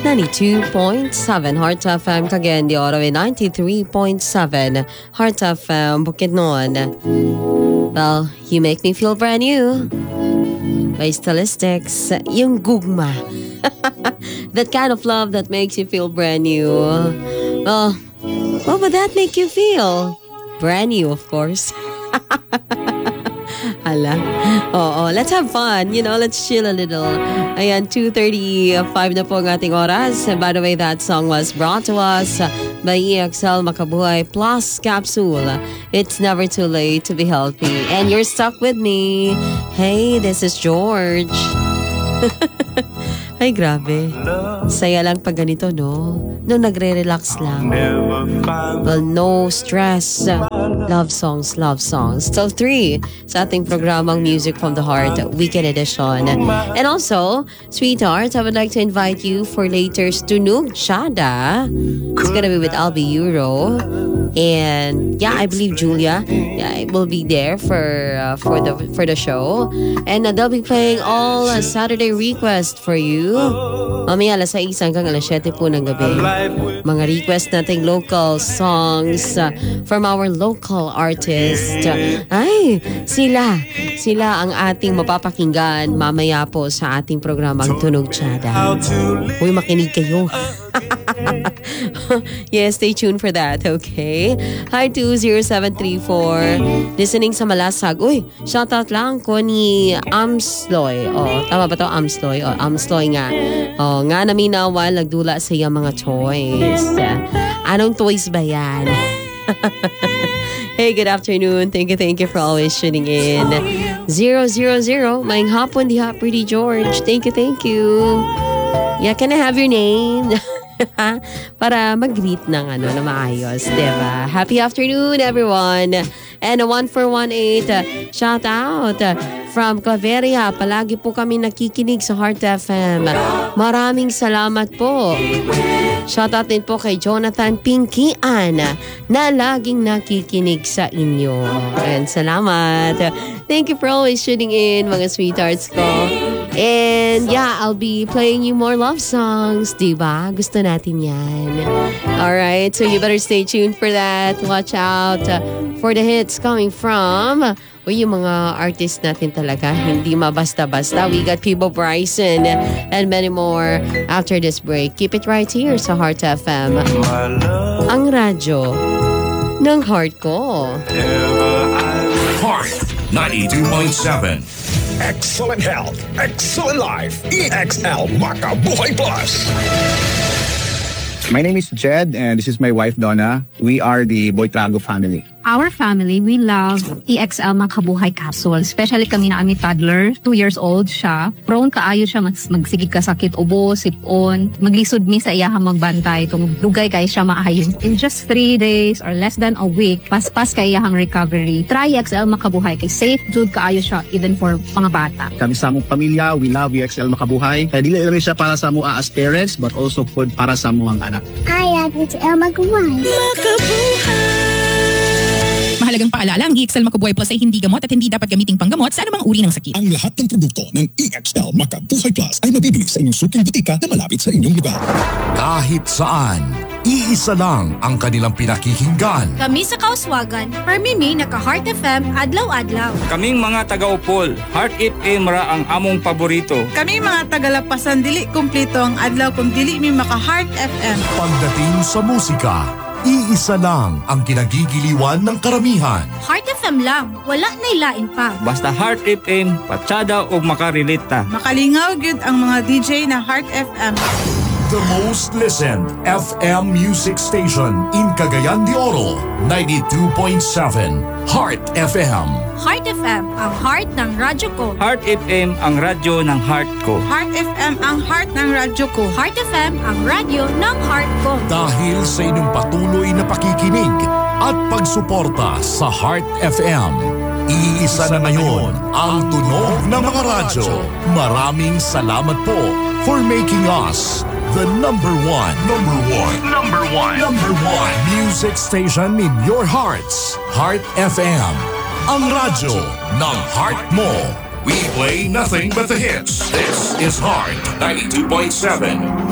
92.7 Heart FM Cagayan de Oro, 93.7 Heart FM Bukidnon. Well, you make me feel brand new. By Stylistics, yung gugma. That kind of love that makes you feel brand new. Well, what would that make you feel? Brand new, of course. Hala. Oo, let's have fun. Let's chill a little. Ayan, 2:35 na po ang ating oras. And by the way, that song was brought to us by EXL Makabuhay Plus Capsule. It's never too late to be healthy. And you're stuck with me. Hey, this is George. Ay, grabe. Saya lang pag ganito, no? No, nagre-relax lang. Well, no stress. Love songs, love songs. So, 3 sa ating programang Music from the Heart Weekend Edition. And also, sweetheart, I would like to invite you for later's Tunog Chada. It's gonna be with Albi Euro. And yeah, I believe Julia will be there for the show. And they'll be playing all Saturday request for you. Mamaya alas 6 hanggang alas 7 po ng gabi. Mga request nating local songs from our local artist. Ay, sila ang ating mapapakinggan mamaya po sa ating programang Tunog Chada. Uy, makinig kayo. Yes, stay tuned for that, okay? Hi, 20734. Listening sa Malasag. Uy, shoutout lang ko ni Amsloy. Tama ba to? Amsloy. Amsloy nga. Nga naminawan, nagdula sa iyang mga toys. Anong toys ba yan? Hey, good afternoon. Thank you for always tuning in. 000. Maing hapon diha, Pretty George. Thank you. Yeah, can I have your name? Para mag-greet ng na maayos, diba? Happy afternoon, everyone. And a 1418 shout out from Claveria. Palagi po kami nakikinig sa Heart FM. Maraming salamat po. Shout out din po kay Jonathan Pinkian na laging nakikinig sa inyo. And salamat. Thank you for always tuning in, mga sweethearts ko. And yeah, I'll be playing you more love songs, diba? Gusto natin yan. Alright, so you better stay tuned for that. Watch out for the hits coming from yung mga artists natin talaga. Hindi mabasta-basta. We got Pibo Bryson and many more after this break. Keep it right here sa Heart FM. Ang radyo ng heart ko. Heart 92.7. Excellent health, excellent life. EXL Makabuhay Plus. My name is Jed and this is my wife Donna. We are the Boytrago family. Our family, we love EXL Makabuhay Capsule. Especially kami na toddler, 2 years old siya. Prone kaayo siya magsigig kasakit, ubo, sipon. Maglisod mi sa iyahang magbantay. Kung lugay kay siya maayon. In just 3 days or less than a week, paspas kay iyahang recovery. Try EXL Makabuhay kay safe jud kaayo siya even for mga bata. Kami sa among pamilya, we love EXL Makabuhay. Kaya dili lang siya para sa mga as parents but also food para sa mga anak. I love EXL Makabuhay. Mahalagang paalala, ang EXL Makabuhay Plus ay hindi gamot at hindi dapat gamiting panggamot sa anumang uri ng sakit. Ang lahat ng produkto ng EXL Makabuhay Plus ay mabibili sa inyong suking butika na malapit sa inyong lugar. Kahit saan, iisa lang ang kanilang pinakikinggan. Kami sa Kauswagan, permimi naka-Heart FM adlaw-adlaw. Kaming mga taga-Upol, Heart FM ra ang among paborito. Kami mga taga-Lapasan, dili kumplito ang adlaw kung dili mi maka-Heart FM. Pagdating sa musika, iisa lang ang kinagigiliwan ng karamihan. Heart FM lang, wala nailain pa. Basta Heart FM, patsada o makarelate ta. Makalingaw gyud ang mga DJ na Heart FM. The most listened FM music station in Cagayan de Oro, 92.7 Heart FM. Heart FM, ang heart ng radyo ko. Heart FM, ang radyo ng heart ko. Heart FM, ang heart ng radyo ko. Heart FM, ang radyo ng heart ko. Dahil sa inyong patuloy na pakikinig at pagsuporta sa Heart FM, iisa na ngayon ang tunog ng mga radyo. Maraming salamat po for making us the number one music station in your hearts. Heart FM, ang radyo ng heart mo. We play nothing but the hits. This is Heart 92.7.